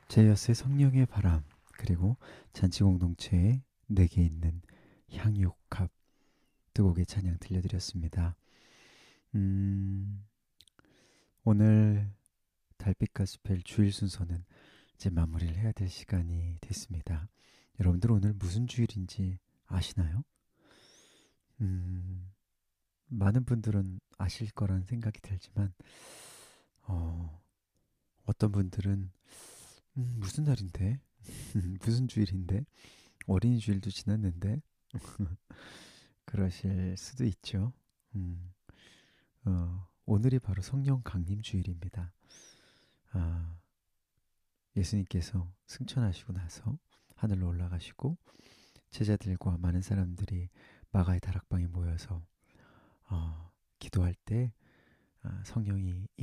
제이어스의 성령의 바람, 그리고 잔치 공동체에 내게 있는 향유옥합 두 곡의 찬양 들려드렸습니다. 음, 오늘 달빛 가스펠 주일 순서는 이제 마무리를 해야 될 시간이 됐습니다. 여러분들 오늘 무슨 주일인지 아시나요? 음, 많은 분들은 아실 거란 생각이 들지만 어, 어떤 분들은 무슨 날인데? 무슨 주일인데? 어린이 주일도 지났는데? 그러실 수도 있죠. 음, 오늘이 바로 성령 강림 주일입니다. 아, 예수님께서 승천하시고 나서 하늘로 올라가시고 제자들과 많은 사람들이 마가의 다락방에 모여서 기도할 때 성령이